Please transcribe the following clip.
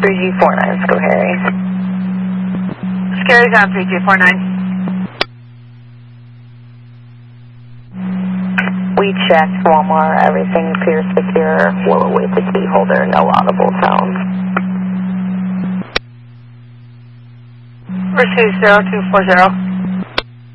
3G49, go Harry. Scary's on 3G49. We checked Walmart, everything appears secure. We'll await the key holder, no audible sounds. Receive 0240.